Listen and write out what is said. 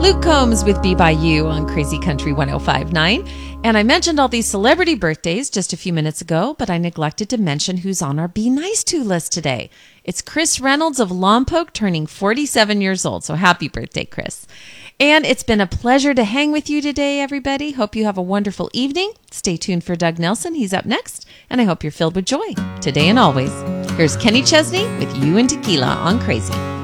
Luke Combs with Be By You on Crazy Country 105.9. And I mentioned all these celebrity birthdays just a few minutes ago, but I neglected to mention who's on our Be Nice To list today. It's Chris Reynolds of Lompoc turning 47 years old. So happy birthday, Chris. And it's been a pleasure to hang with you today, everybody. Hope you have a wonderful evening. Stay tuned for Doug Nelson. He's up next. And I hope you're filled with joy today and always. Here's Kenny Chesney with You and Tequila on Crazy.